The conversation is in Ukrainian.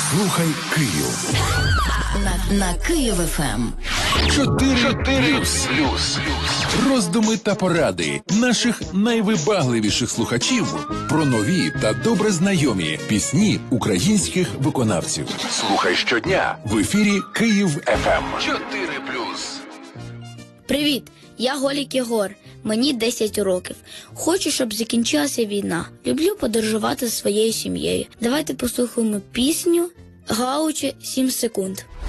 Слухай Київ. На Київ ФМ. 4+. Роздуми та поради наших найвибагливіших слухачів про нові та добре знайомі пісні українських виконавців. Слухай щодня в ефірі Київ ФМ. 4+. Привіт, я Голік Єгор, мені 10 років. Хочу, щоб закінчилася війна. Люблю подорожувати зі своєю сім'єю. Давайте послухаємо пісню «Гауче 7 секунд».